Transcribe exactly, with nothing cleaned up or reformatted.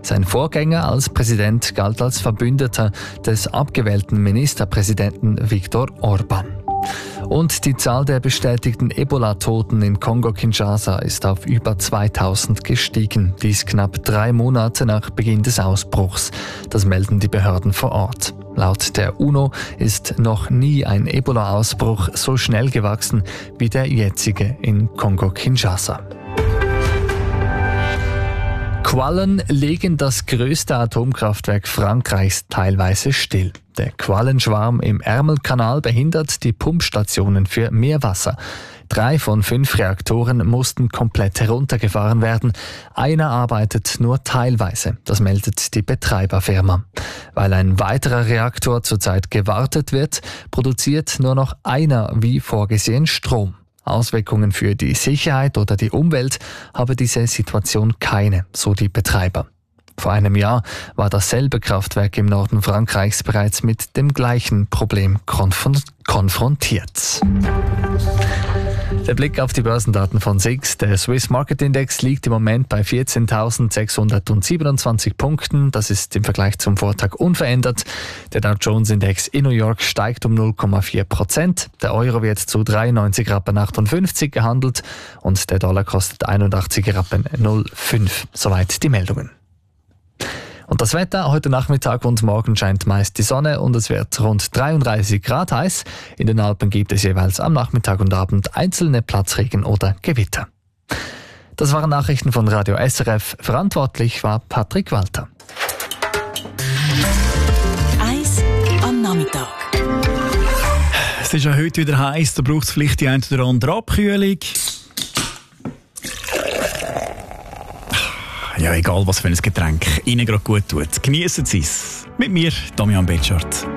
Sein Vorgänger als Präsident galt als Verbündeter des abgewählten Ministerpräsidenten Viktor Orban. Und die Zahl der bestätigten Ebola-Toten in Kongo-Kinshasa ist auf über zweitausend gestiegen. Dies knapp drei Monate nach Beginn des Ausbruchs. Das melden die Behörden vor Ort. Laut der UNO ist noch nie ein Ebola-Ausbruch so schnell gewachsen wie der jetzige in Kongo-Kinshasa. Quallen legen das größte Atomkraftwerk Frankreichs teilweise still. Der Quallenschwarm im Ärmelkanal behindert die Pumpstationen für Meerwasser. Drei von fünf Reaktoren mussten komplett heruntergefahren werden. Einer arbeitet nur teilweise, das meldet die Betreiberfirma. Weil ein weiterer Reaktor zurzeit gewartet wird, produziert nur noch einer wie vorgesehen Strom. Auswirkungen für die Sicherheit oder die Umwelt habe diese Situation keine, so die Betreiber. Vor einem Jahr war dasselbe Kraftwerk im Norden Frankreichs bereits mit dem gleichen Problem konf- konfrontiert. Der Blick auf die Börsendaten von S I X. Der Swiss Market Index liegt im Moment bei vierzehntausendsechshundertsiebenundzwanzig Punkten. Das ist im Vergleich zum Vortag unverändert. Der Dow Jones Index in New York steigt um null Komma vier Prozent. Der Euro wird zu dreiundneunzig Rappen achtundfünfzig gehandelt und der Dollar kostet einundachtzig Rappen null Komma fünf. Soweit die Meldungen. Und das Wetter, heute Nachmittag und morgen scheint meist die Sonne und es wird rund dreiunddreißig Grad heiß. In den Alpen gibt es jeweils am Nachmittag und Abend einzelne Platzregen oder Gewitter. Das waren Nachrichten von Radio S R F. Verantwortlich war Patrick Walter. Eis am Nachmittag. Es ist ja heute wieder heiß, da braucht es vielleicht die eine oder andere Abkühlung. Ja, egal was für ein Getränk Ihnen gerade gut tut. Genießen Sie es. Mit mir, Damian Betschart.